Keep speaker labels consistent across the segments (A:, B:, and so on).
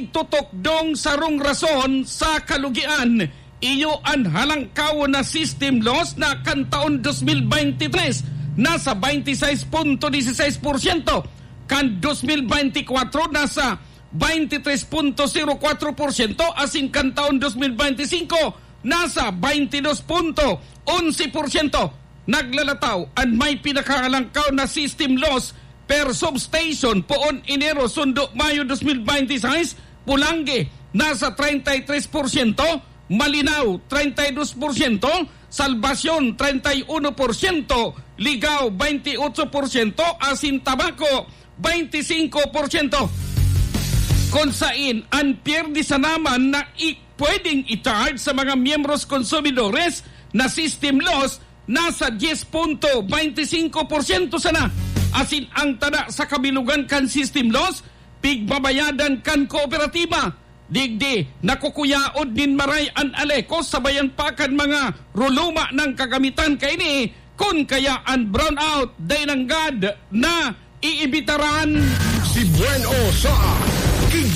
A: tigtutok dong sarong rason sa kalugian iyo an halangkaw na system loss na kan taon 2023 nasa 26.16%, kan 2024 nasa 23.04%, asin kan taon 2025 nasa 22.11%. Naglalataw ang may pinakahalangkaw na system loss per substation poon Enero sundo Mayo 2026, Pulangi nasa 33%, Malinaw 32%, Salvacion 31%, Ligao 28%, asin Tabaco 25%. Kung saan ang pierdi sa naman na pwedeng i-charge sa mga miyembros konsumidores na system loss nasa 10.25% sana. Asin ang tada sa kabilugan kan system loss, pigbabayadan kan kooperatiba. Digdi, nakukuyaod din maray an aleko sabayan pa kan mga ruluma ng kagamitan kaini kun kaya an brownout day ng God na iibitaran.
B: Si Bueno sa King.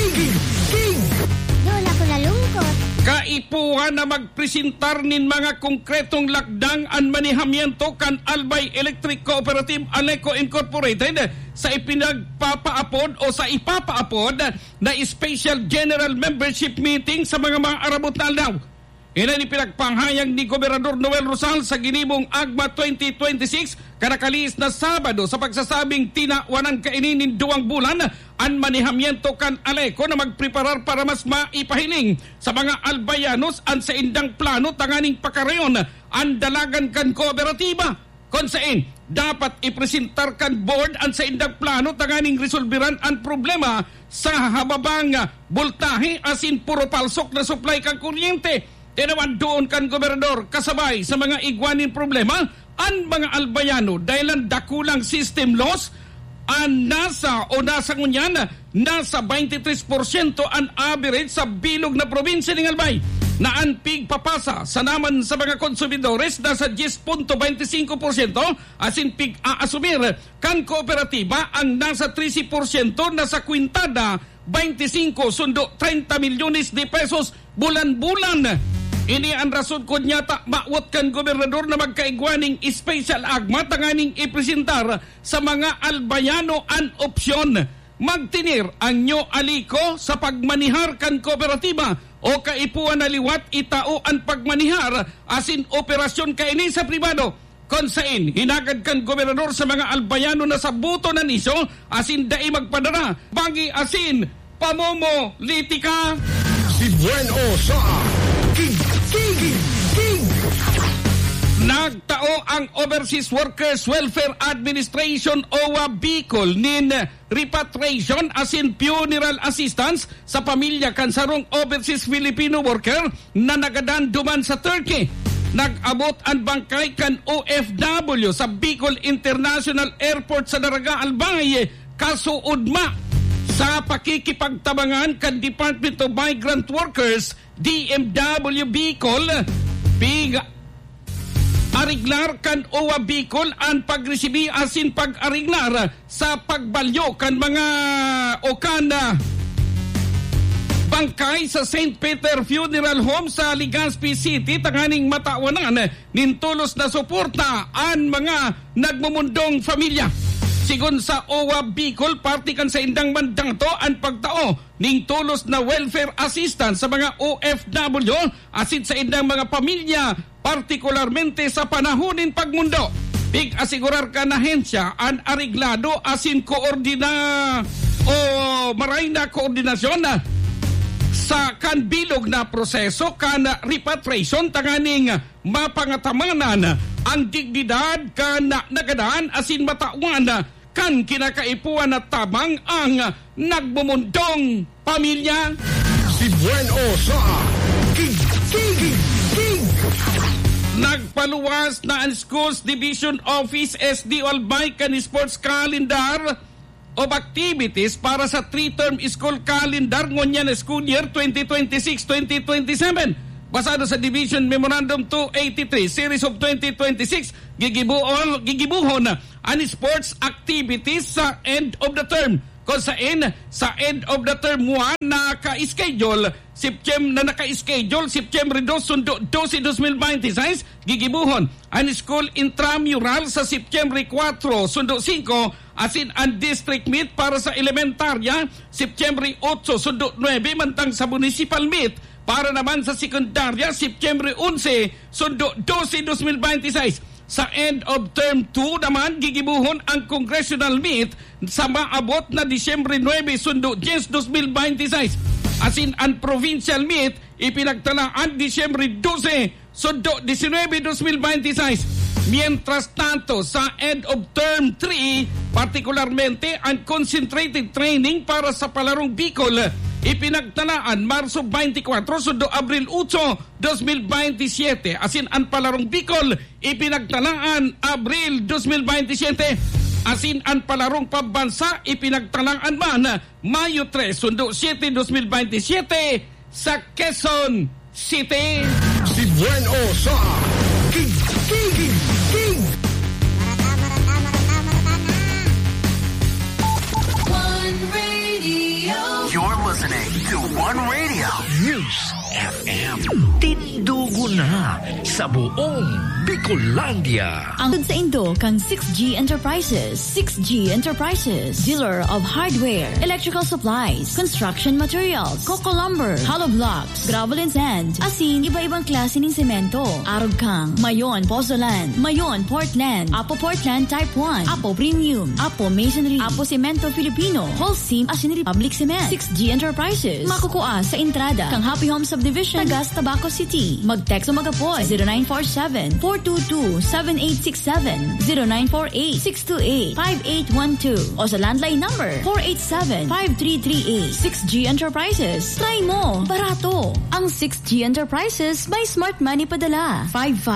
C: Lola ko nalungkot.
A: Kaipuhan na magpresentar nin mga konkretong lakdang an manihamiento kan Albay Electric Cooperative Aleco Incorporated sa ipinagpapaapod o sa ipapaapod na Special General Membership Meeting sa mga arabot na aldaw. Ilan ipinagpanghayag ni Gobernador Noel Rosal sa ginibong AGMA 2026 kanakalis na Sabado sa pagsasabing tinawanan kaininin 2 bulan ang manihamiento kan Aleco na magpreparar para mas maipahiling sa mga albayanos ang sa indang plano tanganing pakareon ang dalagan kan kooperatiba. Kung saan dapat ipresentar kan board ang sa indang plano tanganing resolveran ang problema sa hababang voltahe asin puro palsok na supply kan kuryente. Tinawan doon kan gobernador kasabay sa mga igwanin problema ang mga albayano dahil ang dakulang system loss ang nasa ngunyan nasa 23% ang average sa bilog na probinsya ng Albay na ang pigpapasa sa naman sa mga konsumidores nasa 10.25% asin pig-aasumir kan kooperatiba ang nasa 13% nasa kwintada 25 sundo 30 milyones de pesos bulan-bulan. Ini ang rason ko nyata maawat kan gobernador na magkaigwaning special agma tanganing ipresentar sa mga albayano an opsyon. Magtinir ang nyo aliko sa pagmanihar kan kooperatiba o kaipuan na liwat itao ang pagmanihar asin operasyon kaini sa pribado. Kung saan hinagad kan gobernador sa mga albayano na sa buto na niso asin dai magpadara bagi asin pamomo litika.
B: Si Bueno sa King.
A: Nagtao ang Overseas Workers Welfare Administration OWA Bicol nin repatriation asin funeral assistance sa pamilya kansarong overseas Filipino worker na nagadan duman sa Turkey. Nag-abot ang bangkay kan OFW sa Bicol International Airport sa Daraga Albay, kasuudma sa pakikipagtabangan kan Department of Migrant Workers DMW Bicol. Ariglar kan OWA Bicol ang pagresibi asin pag-ariglar sa pagbalyo kan mga okana bangkay sa St. Peter Funeral Home sa Legazpi City tanganing matawanan nintulos na suporta ang mga nagmumundong familya. Sigon sa OWA Bicol, partikan sa indang bandang to ang pagtao ning tulos na welfare assistance sa mga OFW asin sa indang mga pamilya, partikularmente sa panahonin pagmundo. Pig-asigurar ka na hensya ang ariglado asin maray na koordinasyon sa kanbilog na proseso kan repatriation tanganing mapangatamanan ang dignidad kan nagadaan asin matawan kan kinakaipuan na tabang ang nagbumundong pamilya.
B: Si Bueno sa King.
A: Nagpaluwas na ang Schools Division Office SDO Albay kan sports calendar of activities para sa 3-term school calendar ngunyan school year 2026-2027. Basado sa Division Memorandum 283 Series of 2026, gigibuhon ang sports activities sa end of the term. kung saan sa end of the term 1 na naka-schedule September 2, sundo 12, 2026, gigibuhon ang school intramural sa September 4, sundo 5, asin ang district meet para sa elementarya, September 8, sundo 9, mantang sa municipal meet para naman sa sekundarya, September 11, sundo 12, 2026. Sa end of term 2 naman, gigibuhon ang congressional meet sa maabot na Disyembre 9, sundo 10, 2026. Asin ang provincial meet, ipinagtalaan Disyembre 12, sundo 19, 2026. Mientras tanto, sa end of term 3, partikularmente ang concentrated training para sa Palarong Bicol, ipinagtalaan Marso 24, sundo Abril 8, 2027. Asin ang Palarong Bicol, ipinagtalaan Abril 2027. Asin ang Palarong Pambansa, ipinagtalaan man Mayo 3, sundo 7, 2027 sa Quezon City.
B: Si Bueno sa King.
C: One Radio.
D: You're listening to One Radio.
E: News FM. Tindugo na sa buong Bicolandia.
C: Ang sa Indo kang 6G Enterprises. 6G Enterprises, dealer of hardware, electrical supplies, construction materials, coco lumber, hollow blocks, gravel and sand, asin iba-ibang klase ng semento. Arog kang Mayon Pozzolan, Mayon Portland, Apo Portland Type 1, Apo Premium, Apo Masonry, Apo Cemento Filipino, Holcim, asin Republic Cement. 6G Enterprises, makukuha sa entrada kang Happy Home Subdivision, Tagas, Tabaco City. Mag-text o mag-apoy 0947-422-7867, 0948-628-5812 o sa landline number 487-5338. 6G Enterprises. Try mo, barato. Ang 6G Enterprises by Smart Money Padala.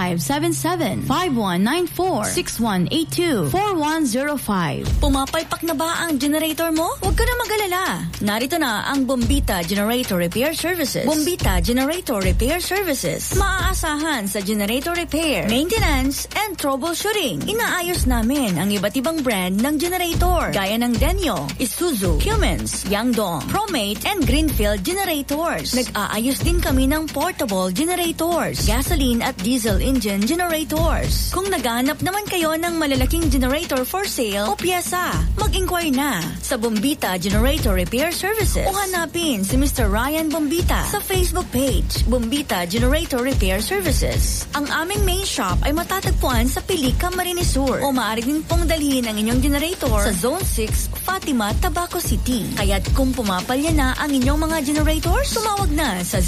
C: 5577-5194-6182-4105. Pumapalpak na ba ang generator mo? Huwag ka na mag-alala. Narito na ang Bombita Generator Repair Services. Bombita Generator Repair Services. Maaasahan sa generator repair, maintenance, and troubleshooting. Inaayos namin ang iba't ibang brand ng generator gaya ng Denyo, Isuzu, Cummins, Yangdong, Promate, and Greenfield generators. Nag-aayos din kami ng portable generators, gasoline at diesel engine generators. Kung naghahanap naman kayo ng malalaking generator for sale o pyesa, mag-inquire na sa Bombita Generator Repair Services o hanapin si Mr. Ryan Bombita sa Facebook page, Bombita Generator Repair Services. Ang aming main shop ay matatagpuan sa Pilica, Camarines Sur o maaari din pong dalhin ang inyong generator sa Zone 6, Fatima, Tabaco City. Kaya't kung pumapalya na ang inyong mga generators, tumawag na sa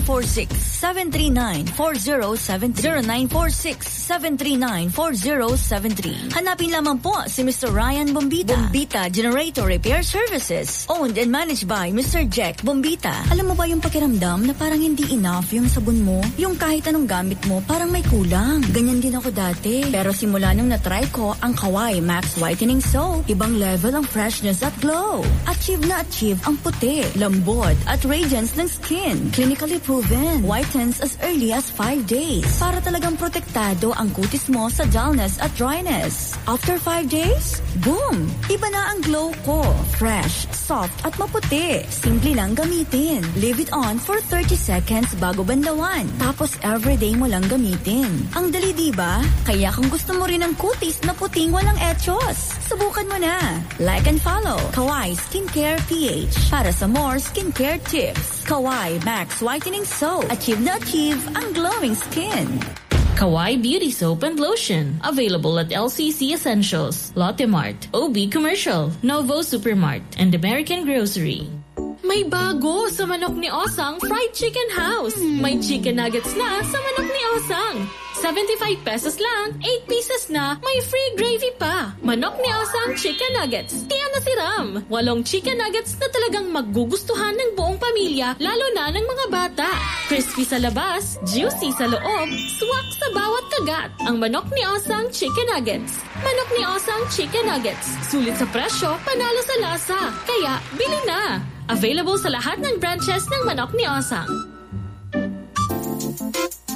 C: 0946-739-4073. 0946-739-4073. Hanapin lamang po si Mr. Ryan Bombita. Bombita Generator Repair Services. Owned and managed by Mr. Jack Bombita. Alam mo ba yung pakiramdam na parang hindi enough yung sabon mo? Yung kahit anong gamit mo, parang may kulang. Ganyan din ako dati. Pero simula nung na-try ko ang Kawai Max Whitening Soap, ibang level ang freshness at glow. Achieve na achieve ang puti, lambot at radiance ng skin. Clinically proven. Whitens as early as 5 days. Para talagang protektado ang kutis mo sa dullness at dryness. After 5 days, boom! Iba na ang glow ko. Fresh, soft at maputi. Simple lang gamitin. Leave it on for 30 seconds bago bandawan. Tapos everyday mo lang gamitin. Ang dali diba? Kaya kung gusto mo rin ng kutis na puting walang etchos, subukan mo na. Like and follow Kawai Skincare PH para sa more skincare tips. Kawai Max Whitening Soap. Achieve na achieve ang glowing skin.
F: Kawai Beauty Soap and Lotion. Available at LCC Essentials, Lotte Mart, OB Commercial, Novo Supermart, and American Grocery. May bago sa Manok ni Osang Fried Chicken House. May chicken nuggets na sa Manok ni Osang. 75 pesos lang, 8 pieces na, may free gravy pa. Manok ni Osang Chicken Nuggets. Tiyan na si Ram. 8 chicken nuggets na talagang magugustuhan ng buong pamilya, lalo na ng mga bata. Crispy sa labas, juicy sa loob, swak sa bawat kagat. Ang Manok ni Osang Chicken Nuggets. Manok ni Osang Chicken Nuggets. Sulit sa presyo, panalo sa lasa. Kaya, bili na. Available sa lahat ng branches ng Manok ni Osang.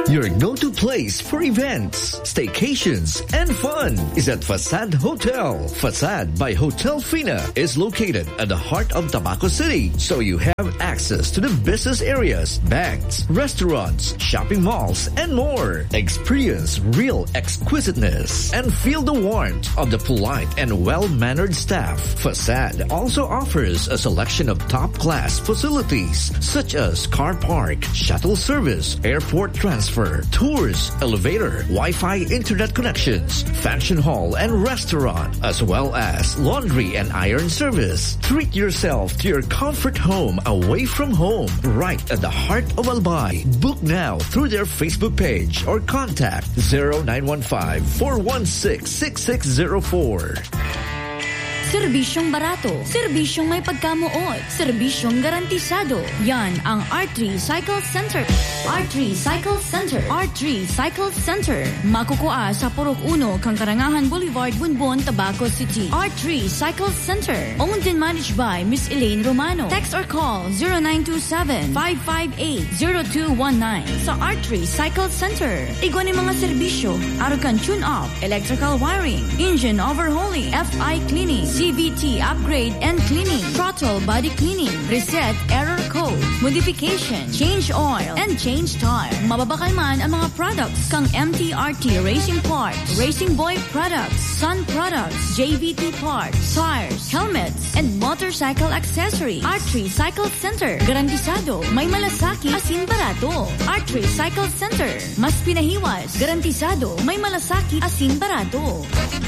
E: Your go-to place for events, staycations, and fun is at Facade Hotel. Facade by Hotel Fina is located at the heart of Tabaco City, so you have access to the business areas, banks, restaurants, shopping malls, and more. Experience real exquisiteness and feel the warmth of the polite and well-mannered staff. Facade also offers a selection of top-class facilities such as car park, shuttle service, airport transfer, tours, elevator, Wi-Fi internet connections, function hall and restaurant, as well as laundry and iron service. Treat yourself to your comfort home away from home, right at the heart of Albay. Book now through their Facebook page or contact 0915-416-6604.
C: Serbisyong barato, serbisyong may pagkamuot, serbisyong garantisado. Yan ang R3 Cycle Center. R3 Cycle Center. R3 Cycle Center. Makukuha sa Purok 1, Kangkarangahan Boulevard, Bunbon, Tabaco City. R3 Cycle Center. Owned and managed by Miss Elaine Romano. Text or call 0927-558-0219. Sa R3 Cycle Center. Igwan ang mga serbisyo. Arukan tune-up, electrical wiring, engine overhauling, FI cleaning, CVT upgrade and cleaning, throttle body cleaning, reset error code, modification, change oil, and change tire. Mababakal man ang mga products kang MTRT Racing Parts, Racing Boy Products, Sun Products, JVT Parts, tires, helmets, and motorcycle accessories. R3 Cycle Center. Garantisado, may malasaki, asin barato. R3 Cycle Center. Mas pinahiwas, garantisado, may malasaki, asin barato.